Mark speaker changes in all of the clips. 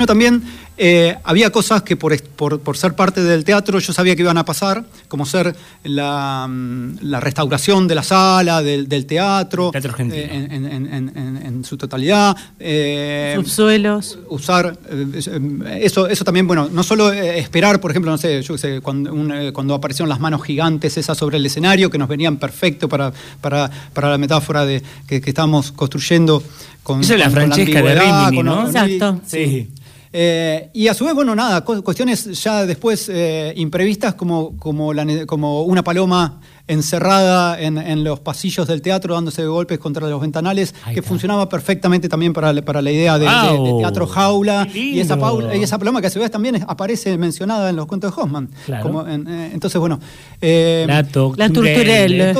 Speaker 1: También había cosas que por ser parte del teatro yo sabía que iban a pasar, como ser la restauración de la sala, del teatro, en su totalidad.
Speaker 2: Subsuelos.
Speaker 1: Usar eso también, bueno, no solo esperar, por ejemplo, no sé, yo sé, cuando aparecieron las manos gigantes esas sobre el escenario, que nos venían perfecto para la metáfora de que estábamos construyendo con
Speaker 3: eso es la Francesca de Rimini, ¿no?
Speaker 2: Exacto.
Speaker 3: Sí.
Speaker 1: Y a su vez, bueno, nada, cuestiones ya después imprevistas como una paloma encerrada en los pasillos del teatro dándose golpes contra los ventanales, que funcionaba perfectamente también para la idea de teatro jaula, y esa paloma que a su vez también aparece mencionada en los cuentos de Hoffmann.
Speaker 3: Claro.
Speaker 1: Entonces, bueno,
Speaker 2: la Turturelle.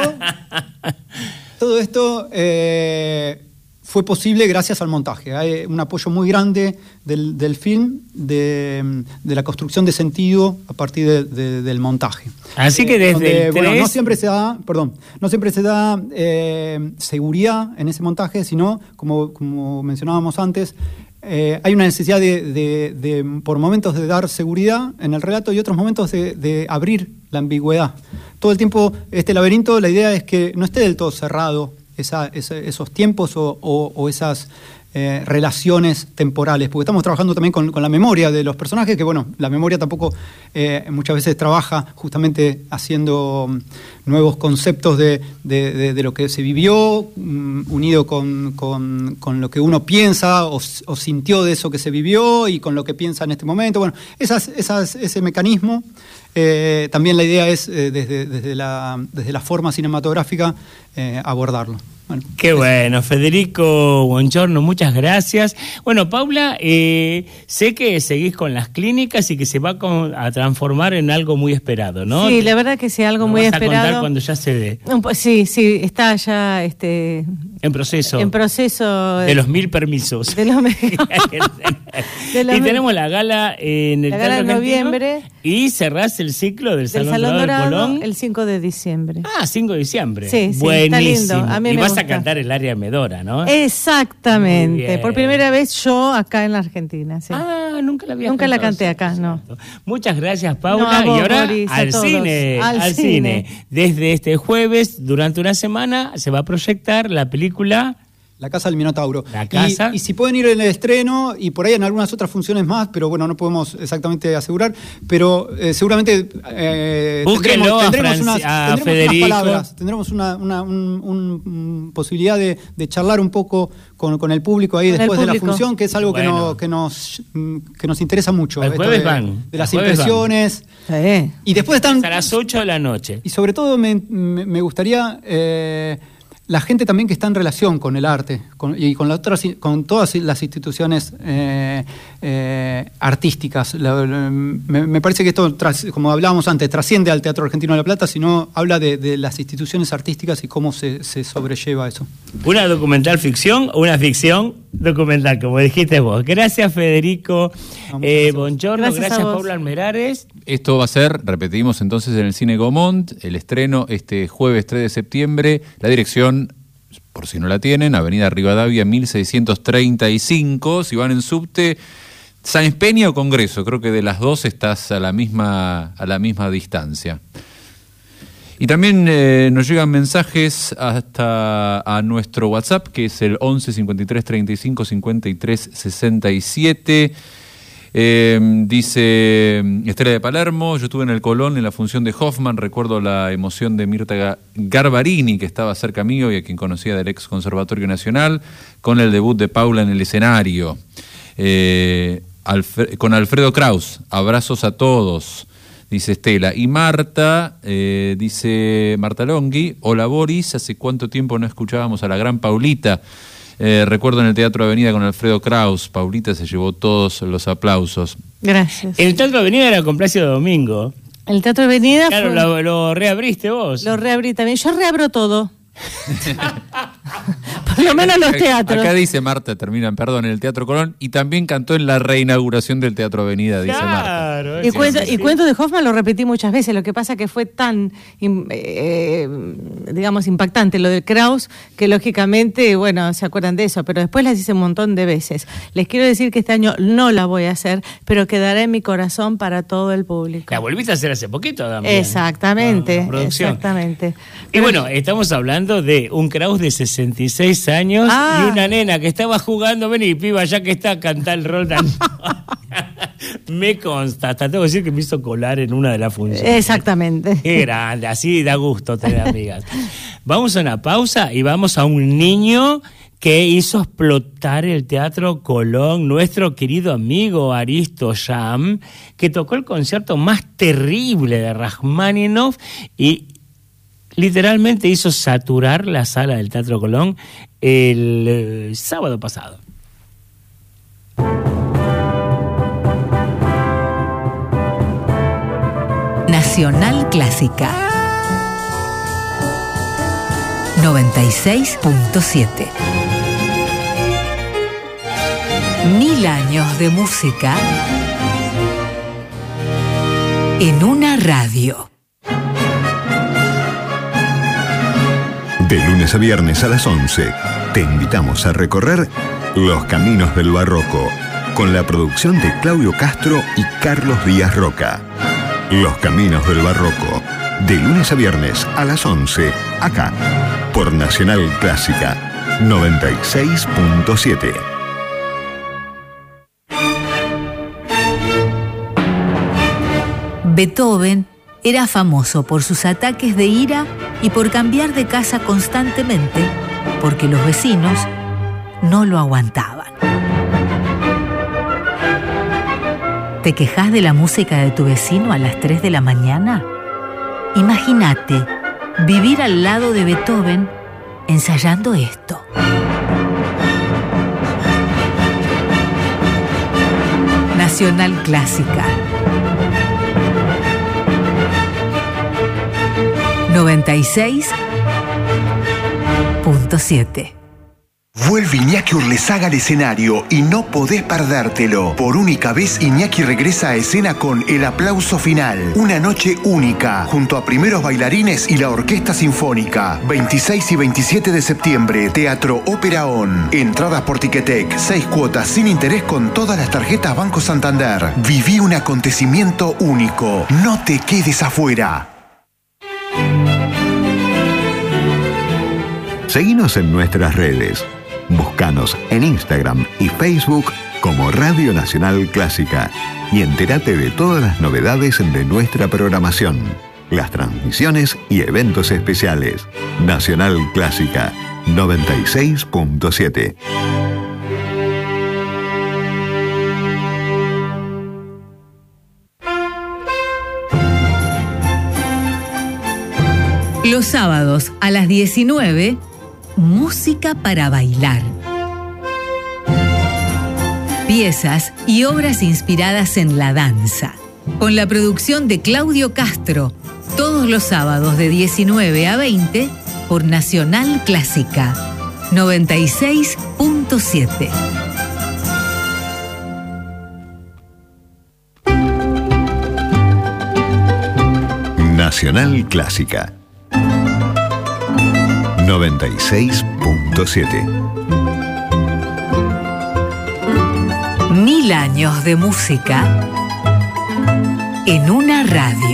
Speaker 1: Todo esto fue posible gracias al montaje. Hay un apoyo muy grande del film, de la construcción de sentido a partir del montaje.
Speaker 3: Así que desde el 3...
Speaker 1: no siempre se da seguridad en ese montaje, sino, como mencionábamos antes, hay una necesidad de por momentos de dar seguridad en el relato y otros momentos de abrir la ambigüedad. Todo el tiempo este laberinto, la idea es que no esté del todo cerrado esos tiempos o esas relaciones temporales, porque estamos trabajando también con la memoria de los personajes, que bueno, la memoria tampoco muchas veces trabaja justamente haciendo nuevos conceptos de lo que se vivió, unido con lo que uno piensa o sintió de eso que se vivió y con lo que piensa en este momento. Bueno, ese mecanismo, también la idea es desde la forma cinematográfica abordarlo. Bueno,
Speaker 3: qué bueno, Federico Buongiorno, muchas gracias. Bueno, Paula, sé que seguís con las clínicas y que se va a transformar en algo muy esperado, ¿no?
Speaker 2: Sí, la verdad que sí, algo muy esperado.
Speaker 3: ¿Vas a contar cuando ya se dé?
Speaker 2: Sí, está ya
Speaker 3: en proceso.
Speaker 2: De
Speaker 3: los 1000 permisos.
Speaker 2: Y
Speaker 3: tenemos la gala en el Teatro Argentino,
Speaker 2: noviembre.
Speaker 3: Y cerrás el ciclo del Salón Dorado de Colón.
Speaker 2: El 5 de diciembre.
Speaker 3: 5 de diciembre.
Speaker 2: Sí,
Speaker 3: buenísimo.
Speaker 2: Está lindo. A mí
Speaker 3: y
Speaker 2: me
Speaker 3: vas
Speaker 2: gusta.
Speaker 3: A cantar el Aria Medora, ¿no?
Speaker 2: Exactamente. Por primera vez yo acá en la Argentina. Sí.
Speaker 3: Nunca la había
Speaker 2: Nunca la canté acá, no.
Speaker 3: Muchas gracias, Paula.
Speaker 2: No, a vos,
Speaker 3: y ahora
Speaker 2: Boris,
Speaker 3: al cine. Desde este jueves, durante una semana, se va a proyectar la película
Speaker 1: La Casa del Minotauro.
Speaker 3: La casa.
Speaker 1: Y si pueden ir en el estreno y por ahí en algunas otras funciones más, pero bueno, no podemos exactamente asegurar, pero seguramente tendremos
Speaker 3: Federico.
Speaker 1: unas palabras, tendremos una posibilidad de charlar un poco con el público ahí después de la función, que es algo que nos interesa mucho.
Speaker 3: El jueves van.
Speaker 1: De las impresiones. Y después están...
Speaker 3: A las 8 de la noche.
Speaker 1: Y sobre todo me gustaría... la gente también que está en relación con el arte y con todas las instituciones artísticas. Me parece que esto, como hablábamos antes, trasciende al Teatro Argentino de La Plata, sino habla de las instituciones artísticas y cómo se sobrelleva eso.
Speaker 3: ¿Una documental ficción o una ficción documental, como dijiste vos? Gracias, Federico. Buongiorno, gracias Paula Almerares.
Speaker 4: Esto va a ser, repetimos entonces, en el Cine Gaumont, el estreno este jueves 3 de septiembre, la dirección, por si no la tienen, Avenida Rivadavia 1635, si van en subte, Sáenz Peña o Congreso, creo que de las dos estás a la misma distancia. Y también nos llegan mensajes hasta a nuestro WhatsApp, que es el 11 53 35 53 67. Dice Estela de Palermo: yo estuve en el Colón en la función de Hoffmann, recuerdo la emoción de Mirta Garbarini, que estaba cerca mío y a quien conocía del ex Conservatorio Nacional, con el debut de Paula en el escenario, con Alfredo Kraus, abrazos a todos, dice Estela. Y Marta, dice Marta Longhi: hola Boris, hace cuánto tiempo no escuchábamos a la gran Paulita. Recuerdo en el Teatro Avenida con Alfredo Kraus, Paulita se llevó todos los aplausos.
Speaker 2: Gracias.
Speaker 3: El Teatro Avenida era con Plácido Domingo.
Speaker 2: El Teatro Avenida
Speaker 3: claro, lo reabriste vos.
Speaker 2: Lo reabrí también. Yo reabro todo. Por lo menos los teatros.
Speaker 4: Acá dice Marta, terminan, perdón, en el Teatro Colón, y también cantó en la reinauguración del Teatro Avenida, dice Marta.
Speaker 3: Claro.
Speaker 2: Y cuentos de Hoffman lo repetí muchas veces. Lo que pasa que fue tan, digamos, impactante lo de Kraus, que lógicamente, bueno, se acuerdan de eso, pero después las hice un montón de veces. Les quiero decir que este año no la voy a hacer, pero quedará en mi corazón para todo el público.
Speaker 3: La volviste a hacer hace poquito también.
Speaker 2: Exactamente,
Speaker 3: producción.
Speaker 2: exactamente.
Speaker 3: Y bueno, estamos hablando de un Kraus de 66 años y una nena que estaba jugando, vení, piba, ya que está a cantar el rol tan... Me consta, hasta tengo que decir que me hizo colar en una de las funciones.
Speaker 2: Exactamente.
Speaker 3: Qué grande, así da gusto tener amigas. Vamos a una pausa y vamos a un niño que hizo explotar el Teatro Colón, nuestro querido amigo Aristo Sham, que tocó el concierto más terrible de Rajmáninov y literalmente hizo saturar la sala del Teatro Colón el sábado pasado.
Speaker 5: Nacional Clásica 96.7. 1000 años de música en una radio.
Speaker 6: De lunes a viernes a las 11, te invitamos a recorrer los caminos del barroco con la producción de Claudio Castro y Carlos Díaz Roca. Los caminos del barroco, de lunes a viernes a las 11, acá, por Nacional Clásica 96.7.
Speaker 5: Beethoven era famoso por sus ataques de ira y por cambiar de casa constantemente, porque los vecinos no lo aguantaban. ¿Te quejas de la música de tu vecino a las 3 de la mañana? Imagínate vivir al lado de Beethoven ensayando esto. Nacional Clásica 96.7.
Speaker 7: Vuelve Iñaki Urlesaga al escenario y no podés perdértelo. Por única vez, Iñaki regresa a escena con El Aplauso Final. Una noche única, junto a primeros bailarines y la Orquesta Sinfónica. 26 y 27 de septiembre, Teatro Ópera On. Entradas por Ticketek, 6 cuotas sin interés con todas las tarjetas Banco Santander. Viví un acontecimiento único. No te quedes afuera.
Speaker 6: Seguinos en nuestras redes. Búscanos en Instagram y Facebook como Radio Nacional Clásica y entérate de todas las novedades de nuestra programación, las transmisiones y eventos especiales. Nacional Clásica 96.7.
Speaker 5: Los sábados a las 19, música para bailar. Piezas y obras inspiradas en la danza. Con la producción de Claudio Castro, todos los sábados de 19 a 20 por Nacional Clásica 96.7.
Speaker 6: Nacional Clásica 96.7.
Speaker 5: 1000 años de música en una radio.